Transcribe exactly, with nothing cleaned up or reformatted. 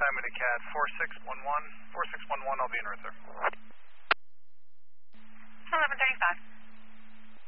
Miami to C A D four six one one. four six one one, I'll be in route, sir. eleven thirty-five.